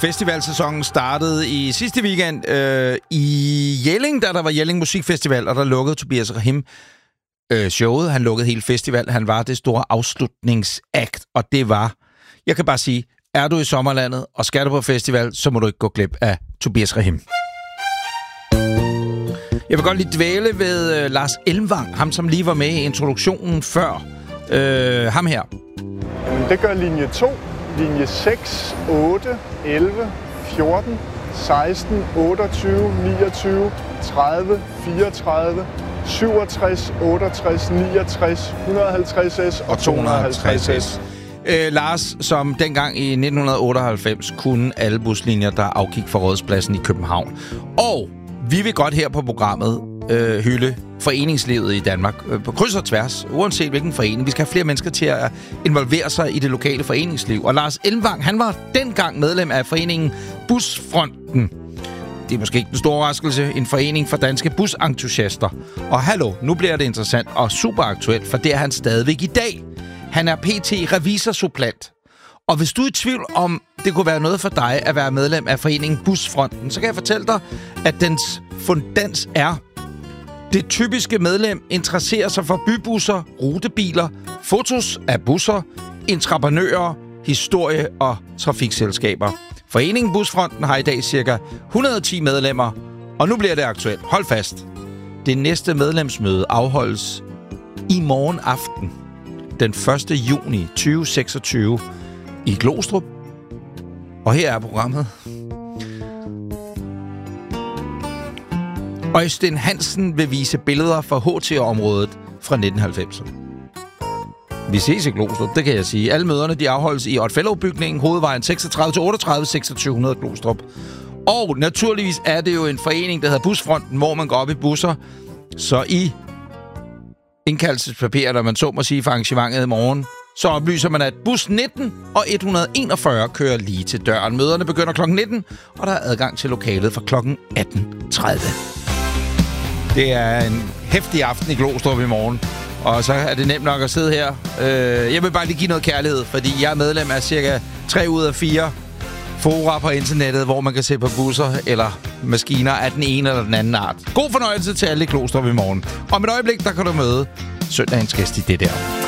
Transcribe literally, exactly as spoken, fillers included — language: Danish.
Festivalsæsonen startede i sidste weekend øh, i Jelling, da der var Jelling Musikfestival, og der lukkede Tobias Rahim øh, showet. Han lukkede hele festival. Han var det store afslutningsakt, og det var, jeg kan bare sige, er du i sommerlandet, og skal du på festival, så må du ikke gå glip af Tobias Rahim. Jeg vil godt lige dvæle ved øh, Lars Elmvang, ham som lige var med i introduktionen før. Øh, ham her. Jamen, det gør linje to, linje seks, otte, elleve, fjorten, seksten, otteogtyve, niogtyve, tredive, fireogtredive, syvogtres, otteogtres, niogtres, et hundrede og halvtreds S og to hundrede og halvtreds S. Øh, Lars, som dengang i nitten otteoghalvfems kunne alle buslinjer, der afgik fra Rådhuspladsen i København. Og vi vil godt her på programmet øh, hylde foreningslivet i Danmark øh, på kryds og tværs, uanset hvilken forening. Vi skal have flere mennesker til at involvere sig i det lokale foreningsliv. Og Lars Elmvang, han var dengang medlem af foreningen Busfronten. Det er måske ikke den store overraskelse, en forening for danske busentusiaster. Og hallo, nu bliver det interessant og super aktuelt, for det er han stadigvæk i dag. Han er P T revisorsupplant. Og hvis du er i tvivl om, det kunne være noget for dig at være medlem af foreningen Busfronten, så kan jeg fortælle dig, at dens fundans er: det typiske medlem interesserer sig for bybusser, rutebiler, fotos af busser, entreprenører, historie og trafikselskaber. Foreningen Busfronten har i dag ca. et hundrede og ti medlemmer, og nu bliver det aktuelt. Hold fast. Det næste medlemsmøde afholdes i morgen aften, den første juni tyve seksogtyve, i Glostrup. Og her er programmet. Øjstein Hansen vil vise billeder fra H T-området fra nitten halvfemserne. Vi ses i Glostrup, det kan jeg sige. Alle møderne de afholdes i Odd Fellow-bygningen, hovedvejen seksogtredive til otteogtredive, seksogtyve hundrede Glostrup. Og naturligvis er det jo en forening, der hedder Busfronten, hvor man går op i busser. Så i indkaldelsespapirer, når man så må sige for arrangementet i morgen, så oplyser man, at bus nitten og et hundrede og enogfyrre kører lige til døren. Møderne begynder klokken nitten, og der er adgang til lokalet fra klokken atten tredive. Det er en heftig aften i Glostrup i morgen, og så er det nemt nok at sidde her. Jeg vil bare lige give noget kærlighed, fordi jeg er medlem af cirka tre ud af fire fora på internettet, hvor man kan se på busser eller maskiner af den ene eller den anden art. God fornøjelse til alle i Glostrup i morgen. Om et øjeblik, der kan du møde søndagens gæst i det der.